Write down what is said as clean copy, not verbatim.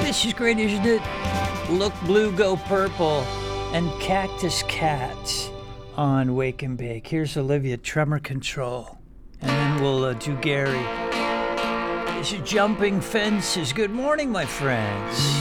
This is great, isn't it? Look Blue, Go Purple, and Cactus Cats on Wake and Bake. Here's Olivia, Tremor Control, and then we'll do Gary. This is Jumping Fences. Good morning, my friends.